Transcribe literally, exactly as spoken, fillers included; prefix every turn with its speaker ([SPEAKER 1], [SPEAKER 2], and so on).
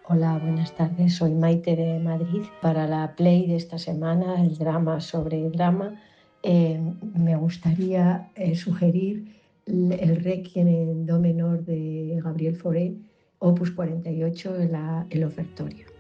[SPEAKER 1] Hola, buenas tardes. Soy Maite de Madrid. Para la Play de esta semana, el drama sobre drama, eh, me gustaría eh, sugerir l- el Requiem en do menor de Gabriel Fauré, opus cuarenta y ocho, la- el ofertorio.